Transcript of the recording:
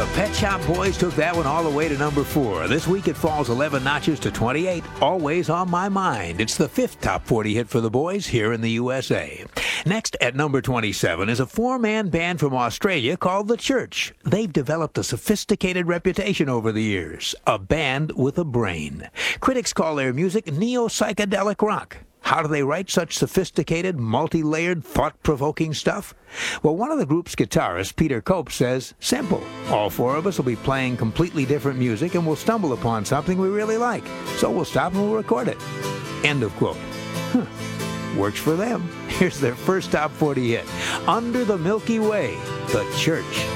The Pet Shop Boys took that one all the way to number 4. This week it falls 11 notches to 28. Always on My Mind. It's the 5th top 40 hit for the boys here in the USA. Next at number 27 is a 4-man band from Australia called The Church. They've developed a sophisticated reputation over the years. A band with a brain. Critics call their music neo-psychedelic rock. How do they write such sophisticated, multi-layered, thought-provoking stuff? Well, one of the group's guitarists, Peter Cope, says, simple. All 4 of us will be playing completely different music and we'll stumble upon something we really like. So we'll stop and we'll record it. End of quote. Works for them. Here's their first top 40 hit. Under the Milky Way, The Church.